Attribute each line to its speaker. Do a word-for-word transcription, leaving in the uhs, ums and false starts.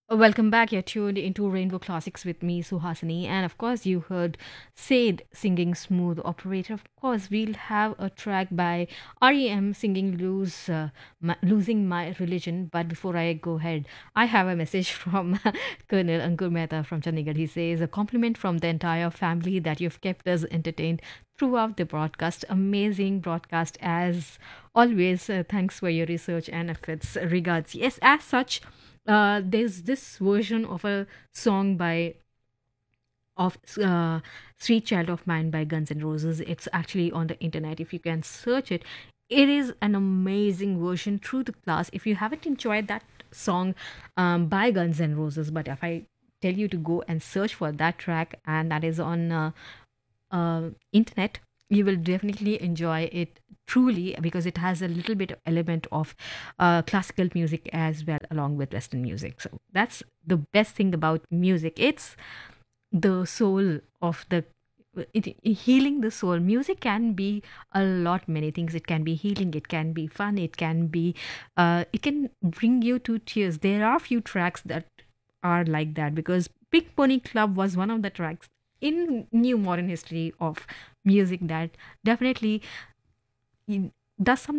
Speaker 1: Welcome back. You're tuned into Rainbow Classics with me, Suhasini. And of course, you heard Said singing Smooth Operator. Of course, we'll have a track by R E M singing Lose, uh, my, Losing My Religion. But before I go ahead, I have a message from Colonel Ankur Mehta from Chandigarh. He says, a compliment from the entire family that you've kept us entertained throughout the broadcast. Amazing broadcast as always. Uh, thanks for your research and efforts. Regards. Yes, as such, uh, there's this version of a song by of uh, Sweet Child of Mine by Guns N' Roses. It's actually on the internet. If you can search it, it is an amazing version through the class. If you haven't enjoyed that song um, by Guns N' Roses, but if I tell you to go and search for that track, and that is on uh, uh, internet, you will definitely enjoy it truly because it has a little bit of element of uh, classical music as well along with western music. So that's the best thing about music. It's the soul of the it, healing the soul. Music can be a lot many things. It can be healing, it can be fun, it can be uh, it can bring you to tears. There are few tracks that are like that because Big Pony Club was one of the tracks in new modern history of music that definitely in- does something